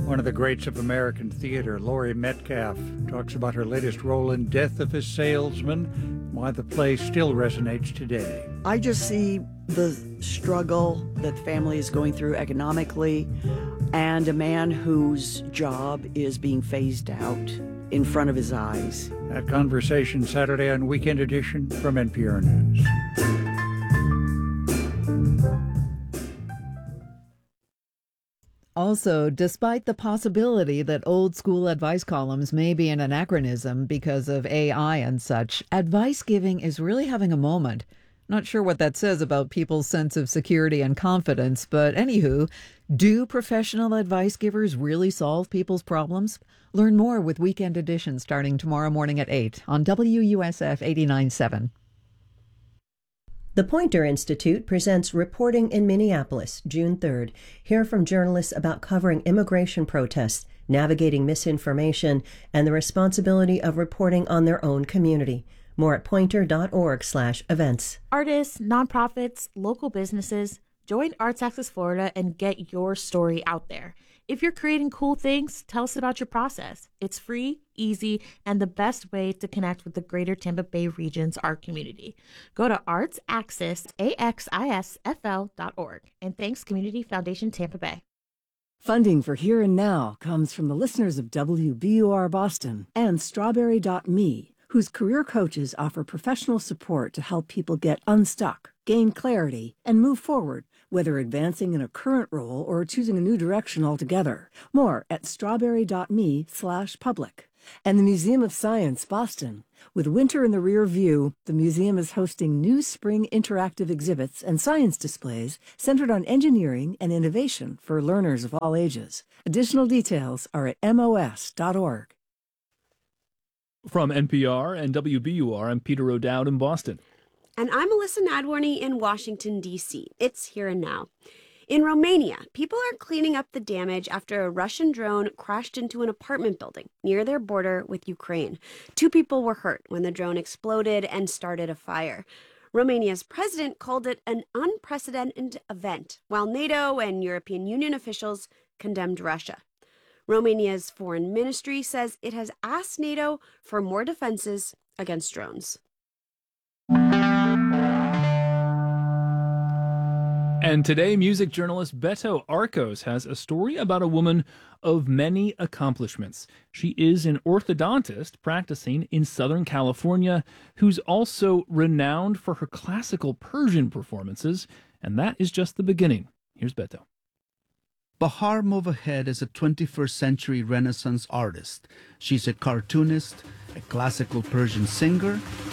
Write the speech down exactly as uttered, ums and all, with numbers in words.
One of the greats of American theater, Laurie Metcalf, talks about her latest role in Death of a Salesman, why the play still resonates today. I just see the struggle that the family is going through economically, and a man whose job is being phased out in front of his eyes. That conversation Saturday on Weekend Edition from N P R News. Also, despite the possibility that old school advice columns may be an anachronism because of A I and such, advice giving is really having a moment. Not sure what that says about people's sense of security and confidence, but anywho, do professional advice givers really solve people's problems? Learn more with Weekend Edition starting tomorrow morning at eight on W U S F eighty-nine point seven. The Poynter Institute presents Reporting in Minneapolis, June third. Hear from journalists about covering immigration protests, navigating misinformation, and the responsibility of reporting on their own community. More at poynter.org slash events. Artists, nonprofits, local businesses, join Arts Access Florida and get your story out there. If you're creating cool things, tell us about your process. It's free, easy, and the best way to connect with the greater Tampa Bay region's art community. Go to arts access axis f l dot org. And thanks, Community Foundation Tampa Bay. Funding for Here and Now comes from the listeners of W B U R Boston and Strawberry dot me, whose career coaches offer professional support to help people get unstuck, gain clarity, and move forward, whether advancing in a current role or choosing a new direction altogether. More at strawberry dot me slash public. And the Museum of Science, Boston. With winter in the rear view, the museum is hosting new spring interactive exhibits and science displays centered on engineering and innovation for learners of all ages. Additional details are at M O S dot org. From N P R and W B U R, I'm Peter O'Dowd in Boston. And I'm Alyssa Nadworny in Washington, D C. It's Here and Now. In Romania, people are cleaning up the damage after a Russian drone crashed into an apartment building near their border with Ukraine. Two people were hurt when the drone exploded and started a fire. Romania's president called it an unprecedented event, while NATO and European Union officials condemned Russia. Romania's foreign ministry says it has asked NATO for more defenses against drones. And today, music journalist Beto Arcos has a story about a woman of many accomplishments. She is an orthodontist practicing in Southern California who's also renowned for her classical Persian performances, and that is just the beginning. Here's Beto. Bahar Movahed is a twenty-first century Renaissance artist. She's a cartoonist, a classical Persian singer,